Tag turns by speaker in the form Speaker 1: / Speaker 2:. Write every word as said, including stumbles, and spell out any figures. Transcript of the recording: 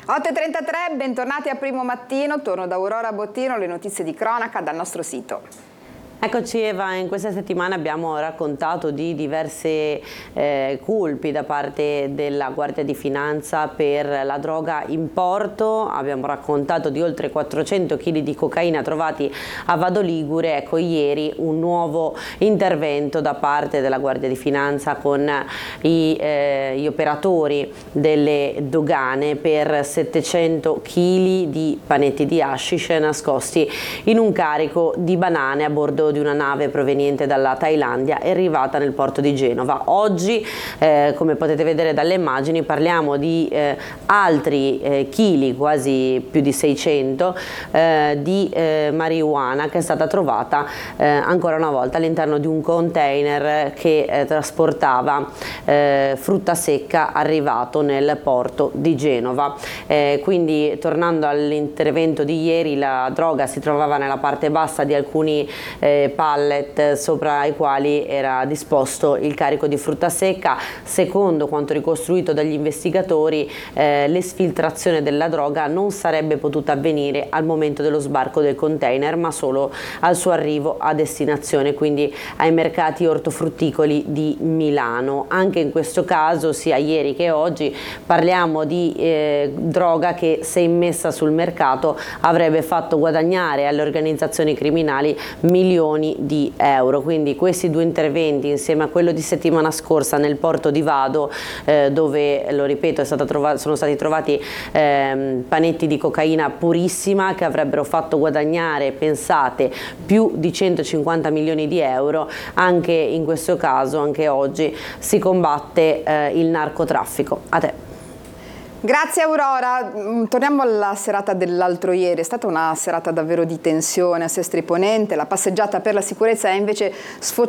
Speaker 1: otto e trentatré, bentornati a Primo Mattino, torno da Aurora Bottino, le notizie di cronaca dal nostro sito.
Speaker 2: Eccoci Eva, in questa settimana abbiamo raccontato di diverse eh, colpi da parte della Guardia di Finanza per la droga in porto, abbiamo raccontato di oltre quattrocento chili di cocaina trovati a Vado Ligure. Ecco, ieri un nuovo intervento da parte della Guardia di Finanza con i, eh, gli operatori delle dogane per settecento chili di panetti di hashish nascosti in un carico di banane a bordo di una nave proveniente dalla Thailandia e arrivata nel porto di Genova. Oggi, eh, come potete vedere dalle immagini, parliamo di eh, altri eh, chili, quasi più di seicento, eh, di eh, marijuana che è stata trovata eh, ancora una volta all'interno di un container che eh, trasportava eh, frutta secca arrivato nel porto di Genova. Eh, quindi, tornando all'intervento di ieri, la droga si trovava nella parte bassa di alcuni eh, pallet sopra i quali era disposto il carico di frutta secca. Secondo quanto ricostruito dagli investigatori, eh, l'esfiltrazione della droga non sarebbe potuta avvenire al momento dello sbarco del container, ma solo al suo arrivo a destinazione, quindi ai mercati ortofrutticoli di Milano. Anche in questo caso, sia ieri che oggi, parliamo di eh, droga che, se immessa sul mercato, avrebbe fatto guadagnare alle organizzazioni criminali milioni di euro. Quindi questi due interventi, insieme a quello di settimana scorsa nel porto di Vado, eh, dove, lo ripeto, è stata trova- sono stati trovati eh, panetti di cocaina purissima che avrebbero fatto guadagnare, pensate, più di centocinquanta milioni di euro. Anche in questo caso, anche oggi, si combatte eh, il narcotraffico. A te.
Speaker 1: Grazie Aurora, torniamo alla serata dell'altro ieri. È stata una serata davvero di tensione a Sestri Ponente. La passeggiata per la sicurezza è invece sfociata